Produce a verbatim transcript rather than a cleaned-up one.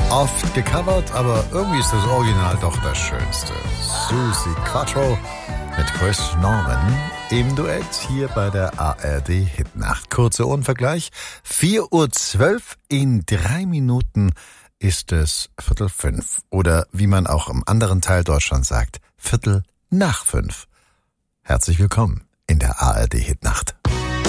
Oft gecovert, aber irgendwie ist das Original doch das Schönste. Suzi Quatro mit Chris Norman im Duett hier bei der A R D Hitnacht. Kurzer Ohrenvergleich. vier Uhr zwölf, in drei Minuten ist es Viertel fünf. Oder wie man auch im anderen Teil Deutschlands sagt, Viertel nach fünf. Herzlich willkommen in der A R D Hitnacht.